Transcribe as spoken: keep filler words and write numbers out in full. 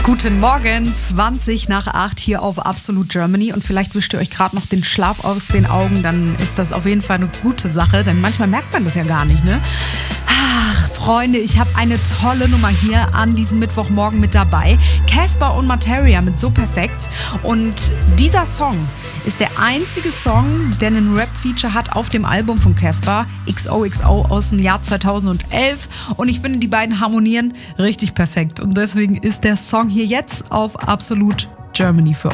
Guten Morgen, zwanzig nach acht hier auf Absolute Germany und vielleicht wischt ihr euch gerade noch den Schlaf aus den Augen, dann ist das auf jeden Fall eine gute Sache, denn manchmal merkt man das ja gar nicht, ne? Ach, Freunde, ich habe eine tolle Nummer hier an diesem Mittwochmorgen mit dabei. Caspar und Materia mit So Perfekt. Und dieser Song ist der einzige Song, der einen Rap-Feature hat auf dem Album von Caspar, X O X O aus dem Jahr zweitausendelf. Und ich finde, die beiden harmonieren richtig perfekt. Und deswegen ist der Song hier jetzt auf Absolute Germany für euch.